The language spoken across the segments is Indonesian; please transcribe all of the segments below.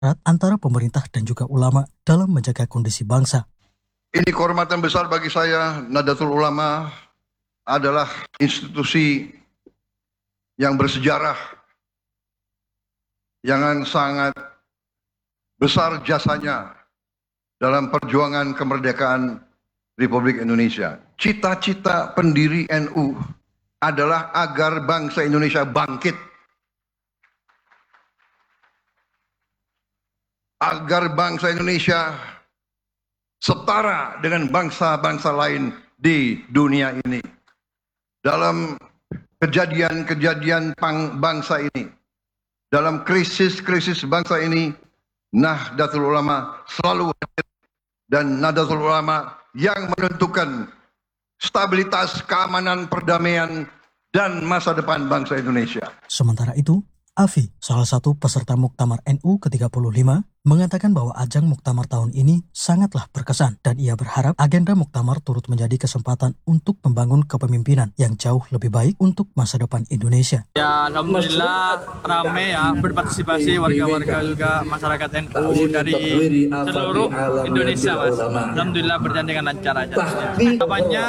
antara pemerintah dan juga ulama dalam menjaga kondisi bangsa. Ini kehormatan besar bagi saya. Nahdlatul Ulama adalah institusi yang bersejarah, yang sangat besar jasanya dalam perjuangan kemerdekaan Republik Indonesia. Cita-cita pendiri NU adalah agar bangsa Indonesia bangkit, agar bangsa Indonesia setara dengan bangsa-bangsa lain di dunia ini. Dalam kejadian-kejadian bangsa ini, dalam krisis-krisis bangsa ini, Nahdlatul Ulama selalu hadir, dan Nahdlatul Ulama yang menentukan stabilitas, keamanan, perdamaian, dan masa depan bangsa Indonesia. Sementara itu, Afi, salah satu peserta Muktamar NU ke-35, mengatakan bahwa ajang Muktamar tahun ini sangatlah berkesan dan ia berharap agenda Muktamar turut menjadi kesempatan untuk membangun kepemimpinan yang jauh lebih baik untuk masa depan Indonesia. Ya, alhamdulillah ramai ya, berpartisipasi warga-warga juga masyarakat NU dari seluruh Indonesia, Mas. Alhamdulillah berjalan dengan lancar aja. Harapannya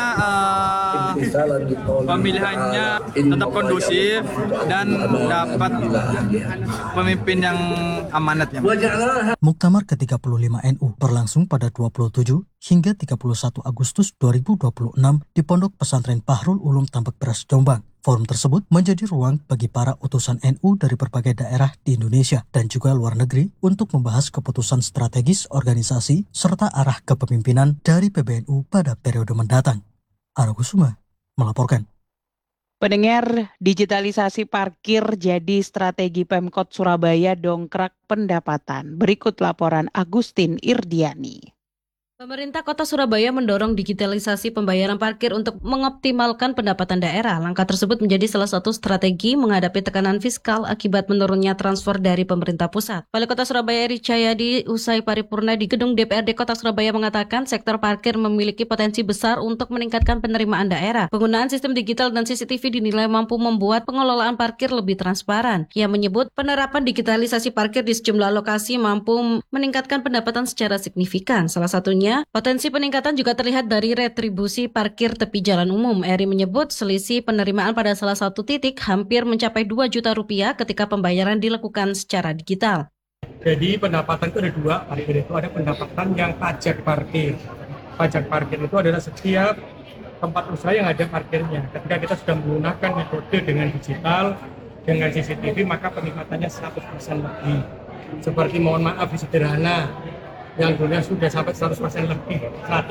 pemilihannya tetap kondusif dan dapat pemimpin yang amanat ya. Muktamar ke-35 NU berlangsung pada 27 hingga 31 Agustus 2026 di Pondok Pesantren Bahrul Ulum Tambak Beras, Jombang. Forum tersebut menjadi ruang bagi para utusan NU dari berbagai daerah di Indonesia dan juga luar negeri untuk membahas keputusan strategis organisasi serta arah kepemimpinan dari PBNU pada periode mendatang. Aragusuma melaporkan. Pendengar, digitalisasi parkir jadi strategi Pemkot Surabaya dongkrak pendapatan. Berikut laporan Agustin Irdiani. Pemerintah Kota Surabaya mendorong digitalisasi pembayaran parkir untuk mengoptimalkan pendapatan daerah. Langkah tersebut menjadi salah satu strategi menghadapi tekanan fiskal akibat menurunnya transfer dari pemerintah pusat. Wali Kota Surabaya Eri Cahyadi usai paripurna di Gedung DPRD Kota Surabaya mengatakan sektor parkir memiliki potensi besar untuk meningkatkan penerimaan daerah. Penggunaan sistem digital dan CCTV dinilai mampu membuat pengelolaan parkir lebih transparan. Ia menyebut penerapan digitalisasi parkir di sejumlah lokasi mampu meningkatkan pendapatan secara signifikan. Salah satunya potensi peningkatan juga terlihat dari retribusi parkir tepi jalan umum. Eri menyebut selisih penerimaan pada salah satu titik hampir mencapai 2 juta rupiah ketika pembayaran dilakukan secara digital. Jadi pendapatan itu ada dua, parkir itu ada pendapatan yang pajak parkir. Pajak parkir itu adalah setiap tempat usaha yang ada parkirnya. Ketika kita sudah menggunakan metode dengan digital, dengan CCTV, maka peningkatannya 100% lebih. Seperti mohon maaf sederhana, yang dulunya sudah sampai 100% lebih,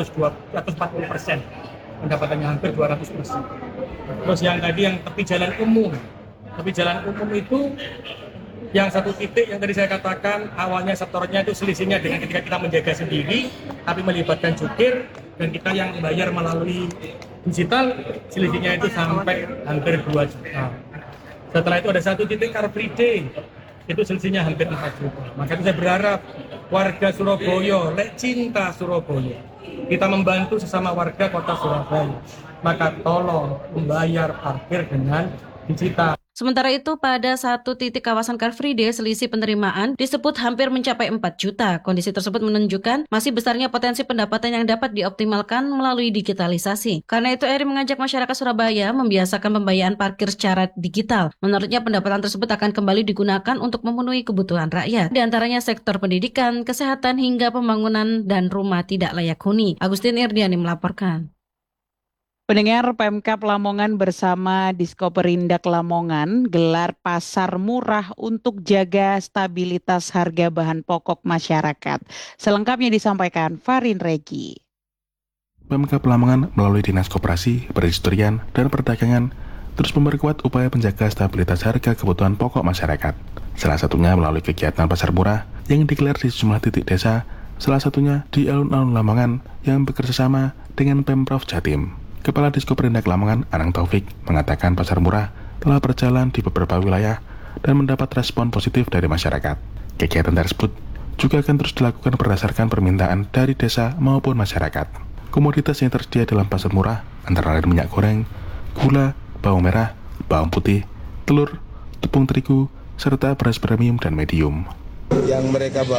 140%, pendapatannya hampir 200%. Terus yang tadi yang tepi jalan umum itu yang satu titik yang tadi saya katakan awalnya setornya itu selisihnya dengan ketika kita menjaga sendiri, tapi melibatkan jukir dan kita yang bayar melalui digital, selisihnya itu sampai hampir 2 juta. Setelah itu ada satu titik Car Free Day, itu selisihnya hampir 4 juta. Maka itu saya berharap warga Surabaya, cinta Surabaya, kita membantu sesama warga kota Surabaya, maka tolong membayar parkir dengan digital. Sementara itu, pada satu titik kawasan Car Free Day, selisih penerimaan disebut hampir mencapai 4 juta. Kondisi tersebut menunjukkan masih besarnya potensi pendapatan yang dapat dioptimalkan melalui digitalisasi. Karena itu, Eri mengajak masyarakat Surabaya membiasakan pembayaran parkir secara digital. Menurutnya, pendapatan tersebut akan kembali digunakan untuk memenuhi kebutuhan rakyat, di antaranya sektor pendidikan, kesehatan, hingga pembangunan dan rumah tidak layak huni. Agustin Irdiani melaporkan. Pendengar, Pemkab Lamongan bersama Diskoperindak Lamongan gelar pasar murah untuk jaga stabilitas harga bahan pokok masyarakat. Selengkapnya disampaikan Farin Regi. Pemkab Lamongan melalui Dinas Koperasi, Perindustrian, dan Perdagangan terus memperkuat upaya penjaga stabilitas harga kebutuhan pokok masyarakat. Salah satunya melalui kegiatan pasar murah yang digelar di sejumlah titik desa, salah satunya di alun-alun Lamongan yang bekerjasama dengan Pemprov Jatim. Kepala Diskoperindak Lamongan, Anang Taufik, mengatakan pasar murah telah berjalan di beberapa wilayah dan mendapat respon positif dari masyarakat. Kegiatan tersebut juga akan terus dilakukan berdasarkan permintaan dari desa maupun masyarakat. Komoditas yang tersedia dalam pasar murah antara lain minyak goreng, gula, bawang merah, bawang putih, telur, tepung terigu, serta beras premium dan medium. yang mereka bawa